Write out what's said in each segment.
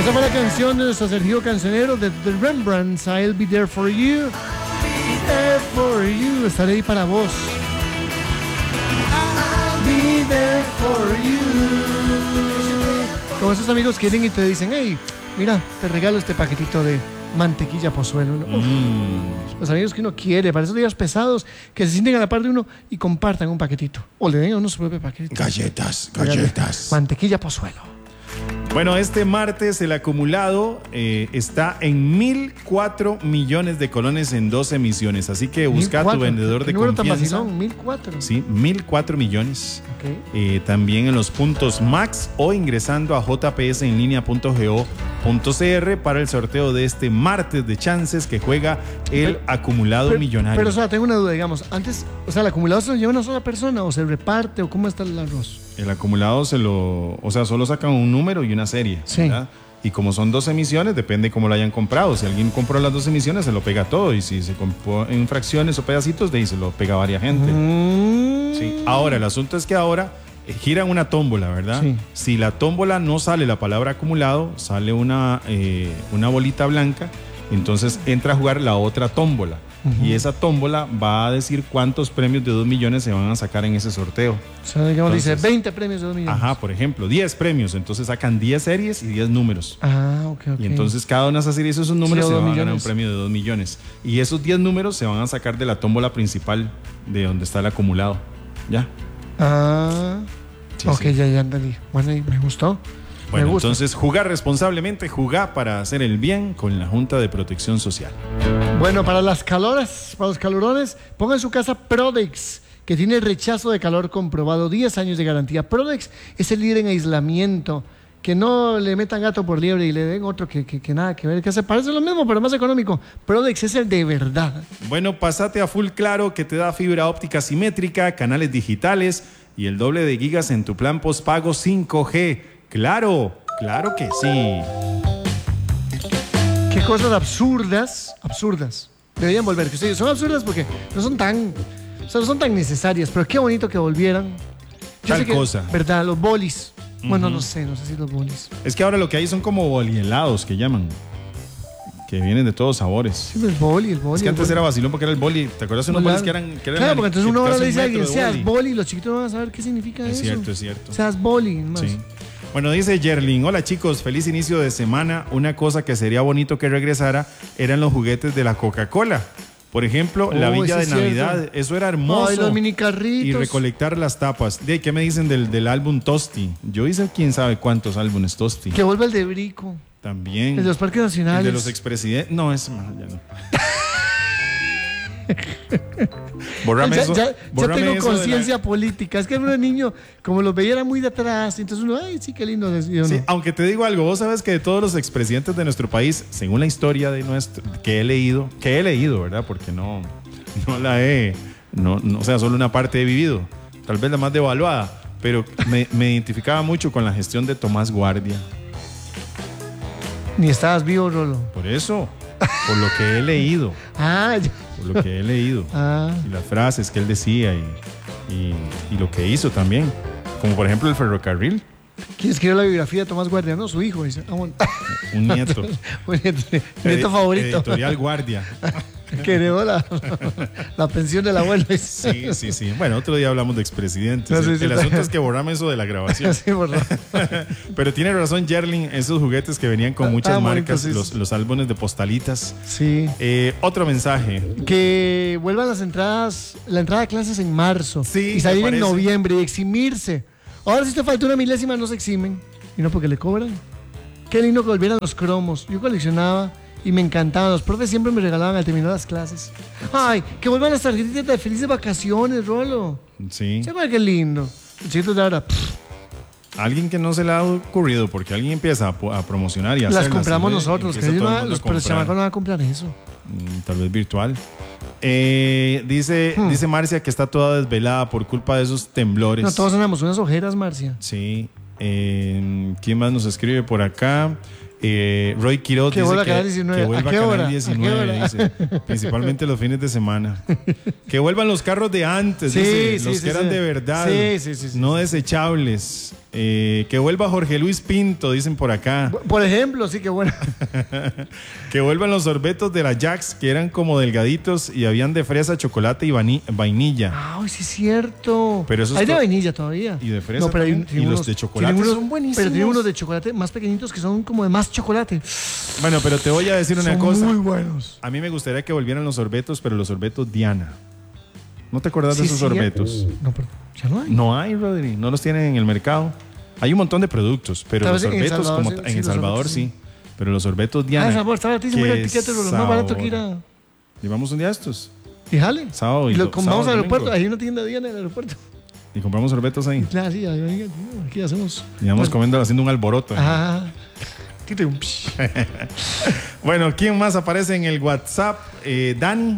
Esa fue la canción de nuestro Sergio Cancionero de The Rembrandts, I'll Be There For You. There for you. Estaré ahí para vos. I'll be there for you. Como esos amigos que vienen y te dicen, hey, mira, te regalo este paquetito de mantequilla Pozuelo. Los amigos que uno quiere, para esos días pesados, que se sienten a la par de uno y compartan un paquetito. O le den a uno su propio paquetito. Galletas. Mantequilla Pozuelo. Bueno, este martes el acumulado está en 1.004 millones de colones en 2 emisiones. Así que busca a tu vendedor de confianza. Tan vacilón, 1.004. Sí, 1.004 millones. Okay. También en los puntos Max o ingresando a jpsenlinea.go.cr para el sorteo de este martes de chances que juega el acumulado millonario. Pero, o sea, tengo una duda, digamos. Antes, o sea, ¿el acumulado se lo lleva una sola persona o se reparte o cómo está el arroz? El acumulado solo sacan un número y una serie, sí. ¿verdad? Y como son 2 emisiones, depende cómo lo hayan comprado. Si alguien compró las 2 emisiones, se lo pega todo. Y si se compró en fracciones o pedacitos, de ahí se lo pega a varias gente. Sí. Ahora, el asunto es que ahora giran una tómbola, ¿verdad? Sí. Si la tómbola no sale la palabra acumulado, sale una bolita blanca, entonces entra a jugar la otra tómbola. Y esa tómbola va a decir cuántos premios de 2 millones se van a sacar en ese sorteo. O sea, digamos, entonces, dice 20 premios de 2 millones. Ajá, por ejemplo, 10 premios. Entonces sacan 10 series y 10 números. Ok. Y entonces cada una de esas series, esos números, se van a ganar un premio de 2 millones. Y esos 10 números se van a sacar de la tómbola principal de donde está el acumulado. ¿Ya? Sí, ok, sí. Ya entendí. Bueno, me gustó. Bueno, entonces jugar responsablemente, jugar para hacer el bien con la Junta de Protección Social. Bueno, para los calorones, pongan en su casa Prodex, que tiene rechazo de calor comprobado, 10 años de garantía. Prodex es el líder en aislamiento, que no le metan gato por liebre y le den otro que nada que ver, que se parece lo mismo, pero más económico. Prodex es el de verdad. Bueno, pasate a Full Claro, que te da fibra óptica simétrica, canales digitales y el doble de gigas en tu plan postpago 5G. Claro que sí. Qué cosas absurdas. Deberían volver. Que son absurdas porque no son tan necesarias, pero qué bonito que volvieran. Tal cosa. ¿Verdad? Los bolis. Bueno, no sé si los bolis. Es que ahora lo que hay son como bolihelados que llaman. Que vienen de todos sabores. Sí, el boli. Es que antes era vacilón porque era el boli. ¿Te acuerdas de unos bolis que eran claro, porque entonces uno ahora le dice a alguien, seas boli, y los chiquitos no van a saber qué significa eso. Es cierto. Seas boli, más. Sí. Bueno, dice Yerlin, hola chicos, feliz inicio de semana. Una cosa que sería bonito que regresara eran los juguetes de la Coca-Cola. Por ejemplo, la Villa de Navidad, cierto. Eso era hermoso. Ay, los mini carritos. Y recolectar las tapas. ¿Qué me dicen del álbum Tosti? Yo hice quién sabe cuántos álbumes Tosti. Que vuelva el de Brico. También. El de los parques nacionales. El de los expresidentes. No, ese ya no. Bórrame eso. Ya tengo conciencia política. Es que era un niño, como los veía era muy de atrás. Entonces uno, ay, sí, qué lindo. Sí, aunque te digo algo, vos sabes que de todos los expresidentes de nuestro país, según la historia de que he leído, ¿verdad? Porque no la he, o sea, solo una parte he vivido, tal vez la más devaluada, pero me identificaba mucho con la gestión de Tomás Guardia. Ni estabas vivo, Rolo. Por eso, por lo que he leído. Ya. Por lo que he leído. Y las frases que él decía y lo que hizo también. Como por ejemplo el ferrocarril. ¿Quién escribió la biografía de Tomás Guardia? No, su hijo. Dice. Un nieto. Nieto favorito. Editorial Guardia. Que heredó la pensión del abuelo. Sí. Bueno, otro día hablamos de expresidentes. El asunto es que borrame eso de la grabación. Sí, Pero tiene razón Yerlin, esos juguetes que venían con muchas marcas, los álbumes de postalitas. Sí. Otro mensaje. Que vuelvan la entrada a clases en marzo. Sí, y salir en noviembre y eximirse. Ahora si te falta una milésima no se eximen. Y no porque le cobran. Qué lindo que volvieran los cromos. Yo coleccionaba y me encantaban. Los profes siempre me regalaban al terminar las clases. Ay, que vuelvan las tarjetitas de felices vacaciones, Rolo. Sí. ¿Se acuerdan qué lindo? El chiquito de ahora. Alguien que no se le ha ocurrido, porque alguien empieza a promocionar y a las compramos nosotros. Que los chamacos no van a comprar eso. Tal vez virtual. Dice Marcia que está toda desvelada por culpa de esos temblores. No, todos tenemos unas ojeras, Marcia. Sí. ¿Quién más nos escribe por acá? Roy Quiroz dice que vuelva a Canal 19, dice, principalmente los fines de semana. Que vuelvan los carros de antes, dice, los que eran de verdad, no desechables. Que vuelva Jorge Luis Pinto, dicen por acá. Por ejemplo, sí, que bueno. Que vuelvan los sorbetos de la Jax, que eran como delgaditos y habían de fresa, chocolate y vainilla. Ay, sí es cierto. Pero esos hay de vainilla todavía. Y de fresa no, pero también. Y los de chocolate son buenísimos. Pero tiene unos de chocolate más pequeñitos que son como de más chocolate. Bueno, pero te voy a decir una cosa. Son muy buenos. A mí me gustaría que volvieran los sorbetos, pero los sorbetos Diana. ¿No te acuerdas de esos sorbetos? No, pero ya no hay. No hay, Rodri. No los tienen en el mercado. Hay un montón de productos, pero los sorbetos, como en El Salvador, sí. Pero los sorbetos Diana. El sabor está baratísimo. Mira el tiquete, lo más barato que ir a... Llevamos un día estos. Y jale. Sábado y vamos al aeropuerto. Hay una tienda Diana en el aeropuerto. Y compramos sorbetos ahí. Claro, sí. Aquí hacemos... Y vamos comiendo, haciendo un alboroto. Ajá. Bueno, ¿quién más aparece en el WhatsApp? Dani.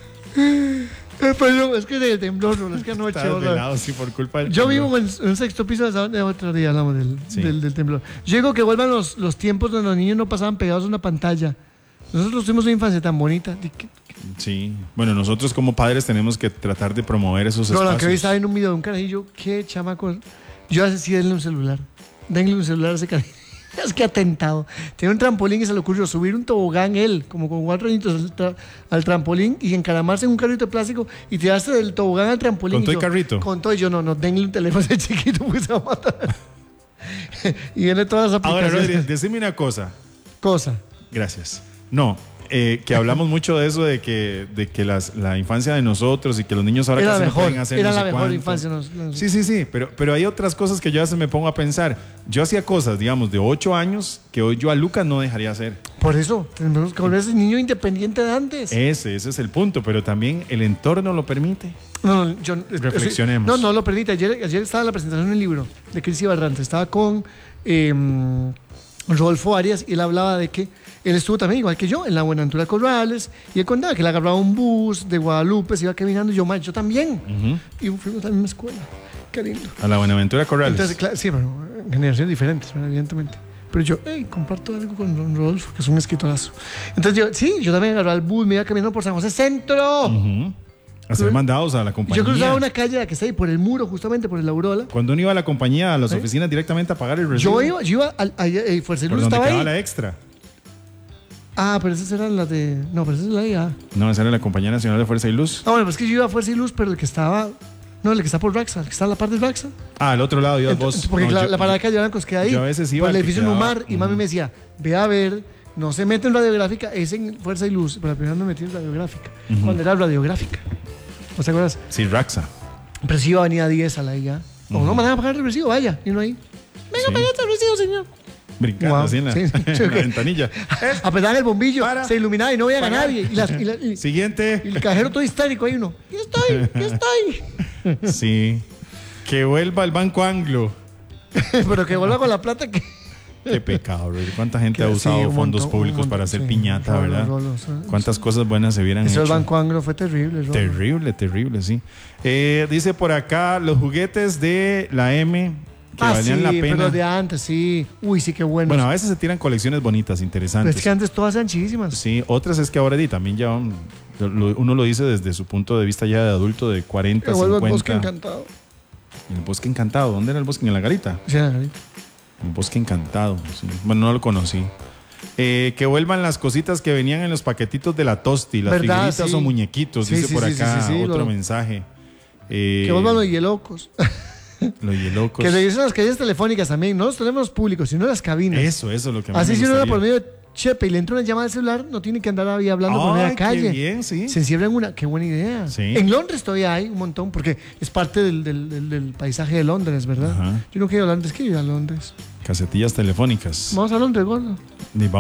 Perdón, es que del temblor, no, es que anoche. Sí, por culpa del yo temblor. vivo en un sexto piso, otro día hablamos del temblor. Yo digo que vuelvan los tiempos donde los niños no pasaban pegados a una pantalla. Nosotros tuvimos una infancia tan bonita. Sí, bueno, nosotros como padres tenemos que tratar de promover esos espacios. No, que hoy estaba en un video de un carajillo, qué chamaco. Yo así, denle un celular. Denle un celular a ese carajillo. Es que atentado. Tiene un trampolín y se le ocurrió subir un tobogán él, como con 4 añitos al trampolín y encaramarse en un carrito de plástico y tirarse del tobogán al trampolín. ¿Con todo el carrito? Con todo. Y yo, no, denle un teléfono a ese chiquito porque se va a matar. Y viene todas las aplicaciones. Ahora, Rodri, decime una cosa. Cosa. Gracias. No, que hablamos mucho de eso, de que la infancia de nosotros y que los niños ahora casi no pueden hacer era no sé la mejor cuánto. infancia. Sí, pero hay otras cosas que yo a veces me pongo a pensar. Yo hacía cosas, digamos, de 8 años que hoy yo a Lucas no dejaría hacer. Por eso, tenemos que volver a ese niño independiente de antes. Ese es el punto, pero también el entorno lo permite. No, reflexionemos. No lo permite. Ayer estaba en la presentación de un libro de Cris Ibarrante. Estaba con Rodolfo Arias y él hablaba de que él estuvo también, igual que yo, en la Buenaventura Corrales y él contaba que él agarraba un bus de Guadalupe, se iba caminando y yo también. Y fuimos a la misma escuela. Qué lindo. A la Buenaventura Corrales. Entonces, claro, sí, pero generaciones diferentes, evidentemente. Pero yo, comparto algo con don Rodolfo, que es un escritorazo. Entonces yo también agarraba el bus, me iba caminando por San José Centro. Hacer mandados a la compañía. Yo cruzaba una calle que está ahí por el muro, justamente por el Aurora. Cuando uno iba a la compañía, a las oficinas directamente a pagar el recibo. Yo iba a Fuerza y Luz, estaba ahí. La extra. Ah, pero esas eran las de... No, pero esa es la IA. No, esa era la Compañía Nacional de Fuerza y Luz. Ah, bueno, pues es que yo iba a Fuerza y Luz, pero el que estaba... No, el que está por Raxa, el que está en la parte de Raxa. Ah, al otro lado ibas vos. Porque la parada de Calle Blancos queda ahí. Yo a veces iba por el al edificio que quedaba, Numar y mami me decía, ve a ver, no se mete en radiográfica, es en Fuerza y Luz. Pero la primera me metí en radiográfica. Cuando era radiográfica. ¿No te acuerdas? Sí, Raxa. Pero sí iba a venir a 10 a la IA. O no, mandaban a pagar el recibo, vaya. Y uno ahí. Venga, paga el recibo, señor. Brincando así en la, en la ventanilla. Apretaban el bombillo, se iluminaba y no veían a nadie. Siguiente. Y el cajero todo histérico ahí uno. ¿Qué estoy? Sí. Que vuelva al Banco Anglo. Pero que vuelva con la plata que... Qué pecado, bro. ¿Cuánta gente ha usado fondos públicos para hacer piñata, verdad? ¿Cuántas cosas buenas se hubieran hecho? Eso del Banco Anglo fue terrible. Terrible, sí. Dice por acá, los juguetes de la M... que valían la pena. Pero de antes, sí. Uy, sí, qué bueno. Bueno, a veces se tiran colecciones bonitas, interesantes. Pero es que antes todas eran chidísimas. Sí, otras es que ahora también ya uno lo dice desde su punto de vista ya de adulto de 40, 50. El Bosque Encantado. El Bosque Encantado, ¿dónde era el bosque? ¿En la Garita? Sí, en la Garita. El Bosque Encantado, sí. Bueno, no lo conocí. Que vuelvan las cositas que venían en los paquetitos de la Tosti, las figuritas o muñequitos, dice por acá otro mensaje. Que vuelvan los hielocos. Los hielocos. Que revisen las calles telefónicas también, no los teléfonos públicos, sino las cabinas. Eso es lo que me así si uno gustaría. era por medio de Chepe y le entra una llamada al celular, no tiene que andar ahí hablando por media calle. Qué bien, sí. Se encierra en una, qué buena idea. Sí. En Londres todavía hay un montón, porque es parte del paisaje de Londres, ¿verdad? Ajá. Yo no quiero hablar antes que ir a Londres. Casetillas telefónicas. Vamos a Londres, gordo.